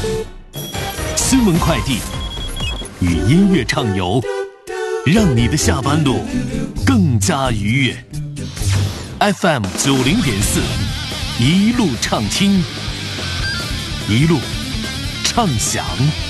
新闻快递与音乐畅游，让你的下班路更加愉悦。FM 90.4，一路畅听，一路畅享。